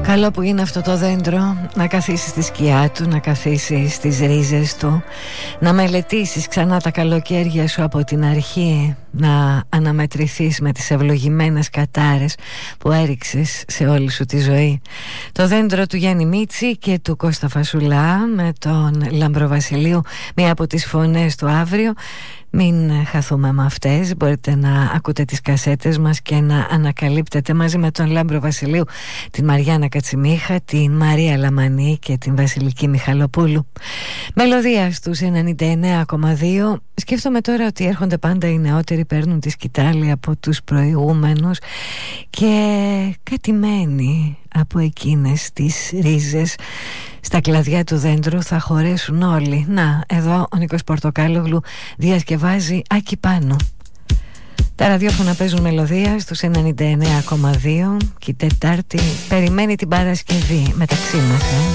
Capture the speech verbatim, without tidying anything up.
Καλό που είναι αυτό το δέντρο, να καθίσεις στη σκιά του, να καθίσεις στις ρίζες του, να μελετήσεις ξανά τα καλοκαίρια σου από την αρχή, να αναμετρηθείς με τις ευλογημένες κατάρες που έριξες σε όλη σου τη ζωή. Το δέντρο του Γιάννη Μίτση και του Κώστα Φασουλά με τον Λαμπροβασιλείου, μία από τις φωνές του αύριο. Μην χαθούμε με αυτές. Μπορείτε να ακούτε τις κασέτες μας και να ανακαλύπτετε μαζί με τον Λάμπρο Βασιλείου την Μαριάννα Κατσιμίχα, την Μαρία Λαμανή και την Βασιλική Μιχαλοπούλου. Μελωδία στους ενενήντα εννέα κόμμα δύο. Σκέφτομαι τώρα ότι έρχονται πάντα οι νεότεροι, παίρνουν τη σκητάλη από τους προηγούμενους και κάτι μένει από εκείνες τις ρίζες. Στα κλαδιά του δέντρου θα χωρέσουν όλοι. Να, εδώ ο Νίκος Πορτοκάλογλου διασκευάζει Άκη Πάνω. Τα ραδιόφωνα παίζουν μελωδία στους ενενήντα εννέα κόμμα δύο και η Τετάρτη περιμένει την Παρασκευή μεταξύ μας. Ε?